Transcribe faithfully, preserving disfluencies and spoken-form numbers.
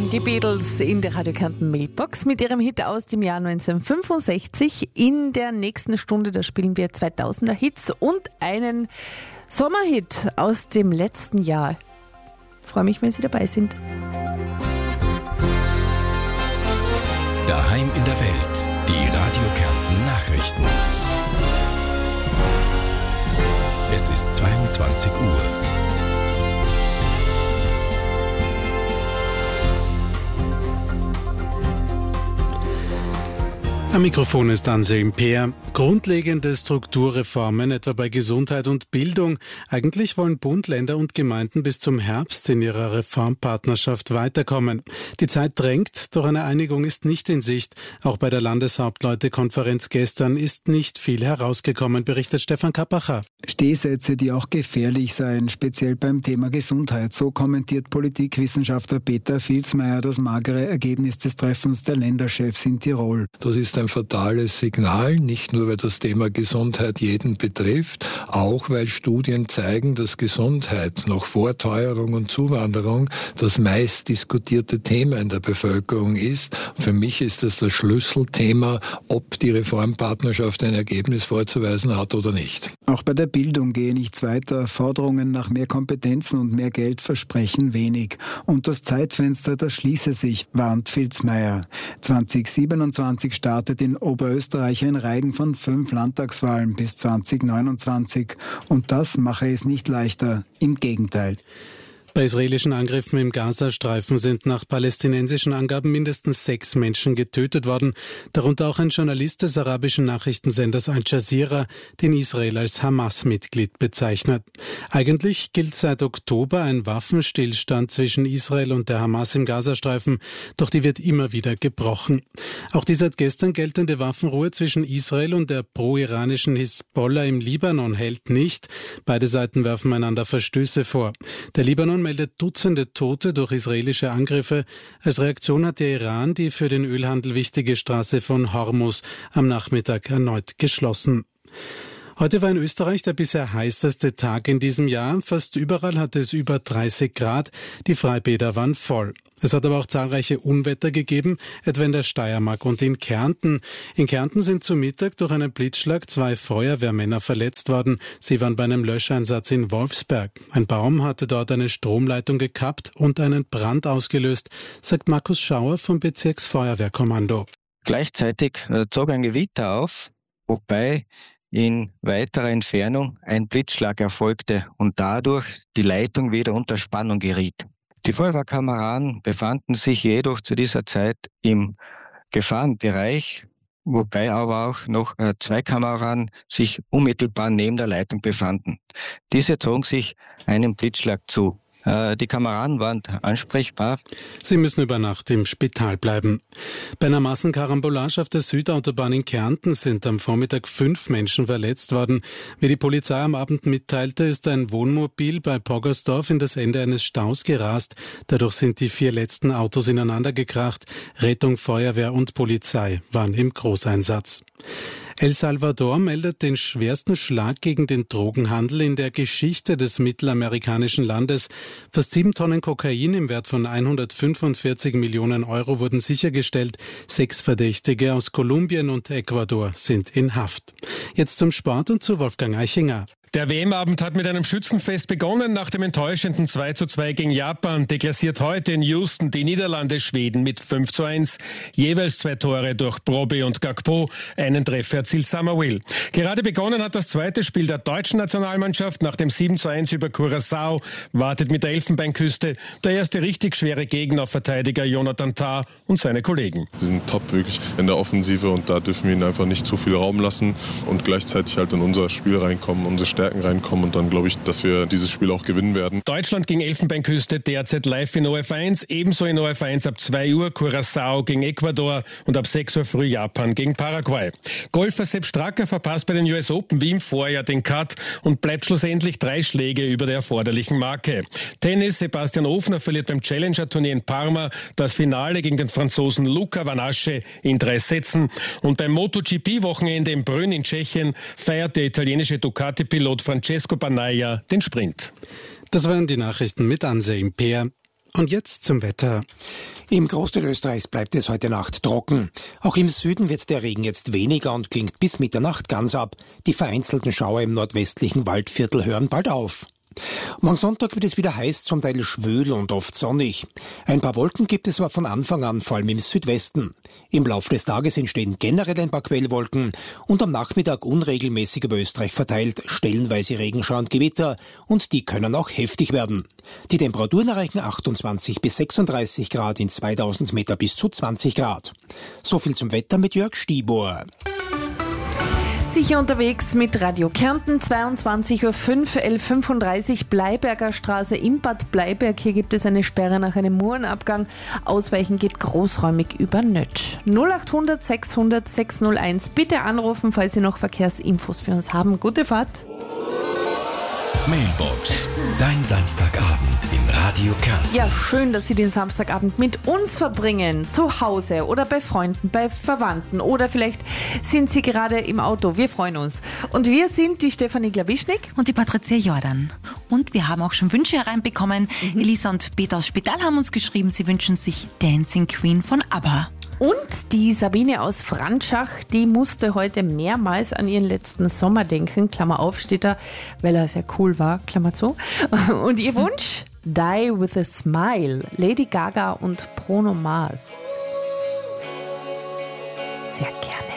Die Beatles in der Radio Kärnten Mailbox mit ihrem Hit aus dem Jahr neunzehnhundertfünfundsechzig. In der nächsten Stunde, da spielen wir zweitausender Hits und einen Sommerhit aus dem letzten Jahr. Ich freue mich, wenn Sie dabei sind. Daheim in der Welt, die Radio Kärnten Nachrichten. Es ist zweiundzwanzig Uhr. Am Mikrofon ist Anselm Peer. Grundlegende Strukturreformen, etwa bei Gesundheit und Bildung. Eigentlich wollen Bund, Länder und Gemeinden bis zum Herbst in ihrer Reformpartnerschaft weiterkommen. Die Zeit drängt, doch eine Einigung ist nicht in Sicht. Auch bei der Landeshauptleutekonferenz gestern ist nicht viel herausgekommen, berichtet Stefan Kappacher. Stehsätze, die auch gefährlich seien, speziell beim Thema Gesundheit. So kommentiert Politikwissenschaftler Peter Vilsmeier das magere Ergebnis des Treffens der Länderchefs in Tirol. Das ist ein fatales Signal, nicht nur weil das Thema Gesundheit jeden betrifft, auch weil Studien zeigen, dass Gesundheit nach Vorteuerung und Zuwanderung das meist diskutierte Thema in der Bevölkerung ist. Für mich ist das das Schlüsselthema, ob die Reformpartnerschaft ein Ergebnis vorzuweisen hat oder nicht. Auch bei der Bildung gehe nichts weiter. Forderungen nach mehr Kompetenzen und mehr Geld versprechen wenig. Und das Zeitfenster, das schließe sich, warnt Vilsmeier. zweitausendsiebenundzwanzig startet in Oberösterreich ein Reigen von fünf Landtagswahlen bis zweitausendneunundzwanzig. Und das mache es nicht leichter. Im Gegenteil. Bei israelischen Angriffen im Gazastreifen sind nach palästinensischen Angaben mindestens sechs Menschen getötet worden, darunter auch ein Journalist des arabischen Nachrichtensenders Al Jazeera, den Israel als Hamas-Mitglied bezeichnet. Eigentlich gilt seit Oktober ein Waffenstillstand zwischen Israel und der Hamas im Gazastreifen, doch die wird immer wieder gebrochen. Auch die seit gestern geltende Waffenruhe zwischen Israel und der pro-iranischen Hisbollah im Libanon hält nicht. Beide Seiten werfen einander Verstöße vor. Der Libanon meldet Dutzende Tote durch israelische Angriffe. Als Reaktion hat der Iran die für den Ölhandel wichtige Straße von Hormuz am Nachmittag erneut geschlossen. Heute war in Österreich der bisher heißeste Tag in diesem Jahr. Fast überall hatte es über dreißig Grad. Die Freibäder waren voll. Es hat aber auch zahlreiche Unwetter gegeben, etwa in der Steiermark und in Kärnten. In Kärnten sind zu Mittag durch einen Blitzschlag zwei Feuerwehrmänner verletzt worden. Sie waren bei einem Löscheinsatz in Wolfsberg. Ein Baum hatte dort eine Stromleitung gekappt und einen Brand ausgelöst, sagt Markus Schauer vom Bezirksfeuerwehrkommando. Gleichzeitig zog ein Gewitter auf, wobei in weiterer Entfernung ein Blitzschlag erfolgte und dadurch die Leitung wieder unter Spannung geriet. Die Feuerwehrkameraden befanden sich jedoch zu dieser Zeit im Gefahrenbereich, wobei aber auch noch äh, zwei Kameraden sich unmittelbar neben der Leitung befanden. Diese zogen sich einen Blitzschlag zu. Äh, die Kameraden waren ansprechbar. Sie müssen über Nacht im Spital bleiben. Bei einer Massenkarambolage auf der Südautobahn in Kärnten sind am Vormittag fünf Menschen verletzt worden. Wie die Polizei am Abend mitteilte, ist ein Wohnmobil bei Poggersdorf in das Ende eines Staus gerast. Dadurch sind die vier letzten Autos ineinander gekracht. Rettung, Feuerwehr und Polizei waren im Großeinsatz. El Salvador meldet den schwersten Schlag gegen den Drogenhandel in der Geschichte des mittelamerikanischen Landes. Fast sieben Tonnen Kokain im Wert von hundertfünfundvierzig Millionen Euro wurden sichergestellt. Sechs Verdächtige aus Kolumbien und Ecuador sind in Haft. Jetzt zum Sport und zu Wolfgang Eichinger. Der W M-Abend hat mit einem Schützenfest begonnen. Nach dem enttäuschenden zwei zu zwei gegen Japan deklassiert heute in Houston die Niederlande Schweden mit fünf zu eins. Jeweils zwei Tore durch Brobbey und Gakpo. Einen Treffer erzielt Summerville. Gerade begonnen hat das zweite Spiel der deutschen Nationalmannschaft. Nach dem sieben zu eins über Curaçao wartet mit der Elfenbeinküste der erste richtig schwere Gegner auf Verteidiger Jonathan Tah und seine Kollegen. Sie sind top wirklich in der Offensive und da dürfen wir ihnen einfach nicht zu viel Raum lassen und gleichzeitig halt in unser Spiel reinkommen, unsere Stärken reinkommen und dann glaube ich, dass wir dieses Spiel auch gewinnen werden. Deutschland gegen Elfenbeinküste derzeit live in O F eins, ebenso in O F eins ab zwei Uhr Curaçao gegen Ecuador und ab sechs Uhr früh Japan gegen Paraguay. Golfer Sepp Stracker verpasst bei den U S Open wie im Vorjahr den Cut und bleibt schlussendlich drei Schläge über der erforderlichen Marke. Tennis, Sebastian Ofner verliert beim Challenger-Turnier in Parma das Finale gegen den Franzosen Luca Van Assche in drei Sätzen und beim MotoGP-Wochenende in Brünn in Tschechien feiert der italienische Ducati-Pilot Francesco Bagnaia den Sprint. Das waren die Nachrichten mit Anselm Peer. Und jetzt zum Wetter. Im Großteil Österreichs bleibt es heute Nacht trocken. Auch im Süden wird der Regen jetzt weniger und klingt bis Mitternacht ganz ab. Die vereinzelten Schauer im nordwestlichen Waldviertel hören bald auf. Morgen Sonntag wird es wieder heiß, zum Teil schwül und oft sonnig. Ein paar Wolken gibt es aber von Anfang an, vor allem im Südwesten. Im Laufe des Tages entstehen generell ein paar Quellwolken und am Nachmittag unregelmäßig über Österreich verteilt stellenweise Regenschauer und Gewitter und die können auch heftig werden. Die Temperaturen erreichen achtundzwanzig bis sechsunddreißig Grad, in zweitausend Meter bis zu zwanzig Grad. So viel zum Wetter mit Jörg Stieber. Sicher unterwegs mit Radio Kärnten, zweiundzwanzig Uhr fünf, elf fünfunddreißig, Bleiberger Straße in Bad Bleiberg. Hier gibt es eine Sperre nach einem Murenabgang. Ausweichen geht großräumig über Nötsch. null acht hundert sechshundert sechshunderteins. Bitte anrufen, falls Sie noch Verkehrsinfos für uns haben. Gute Fahrt. Mailbox, dein Samstagabend in Radio Kärnten. Ja, schön, dass Sie den Samstagabend mit uns verbringen. Zu Hause oder bei Freunden, bei Verwandten oder vielleicht sind Sie gerade im Auto. Wir freuen uns. Und wir sind die Stefanie Glawischnik und die Patricia Jordan. Und wir haben auch schon Wünsche hereinbekommen. Mhm. Elisa und Peter aus Spital haben uns geschrieben, sie wünschen sich Dancing Queen von ABBA. Und die Sabine aus Franschach, die musste heute mehrmals an ihren letzten Sommer denken, Klammer auf, steht da, weil er sehr cool war, Klammer zu. Und ihr Wunsch? Die with a Smile, Lady Gaga und Bruno Mars. Sehr gerne.